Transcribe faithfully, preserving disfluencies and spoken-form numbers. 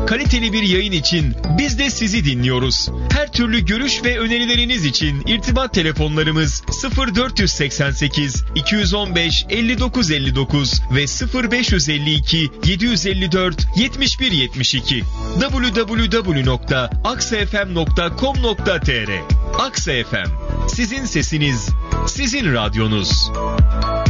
Kaliteli bir yayın için biz de sizi dinliyoruz. Her türlü görüş ve önerileriniz için irtibat telefonlarımız sıfır dört seksen sekiz iki on beş elli dokuz elli dokuz ve sıfır beş elli iki yedi elli dört yetmiş bir yetmiş iki. double-u double-u double-u nokta aksafm nokta com nokta tr. Aksa F M. Sizin sesiniz, sizin radyonuz.